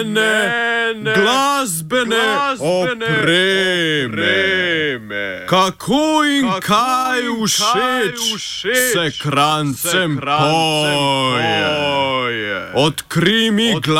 glasbene opreme. Kako in kaj všeč se krancem poje. Odkrij mi